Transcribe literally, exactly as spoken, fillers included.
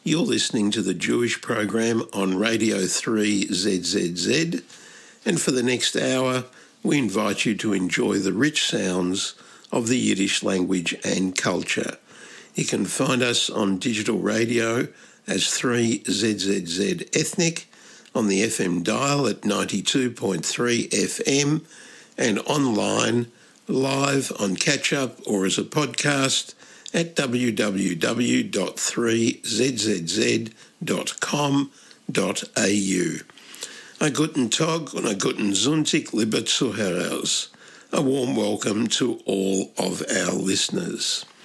You're listening to the Jewish program on Radio three Z Z Z, and for the next hour, we invite you to enjoy the rich sounds of the Yiddish language and culture. You can find us on digital radio as three Z Z Z Ethnic, on the F M dial at ninety-two point three F M, and online, live on catch-up or as a podcast at w w w dot three z z z dot com dot a u. A guten Tag und a guten Sonntag, liebe Zuhörers. A warm welcome to all of our listeners.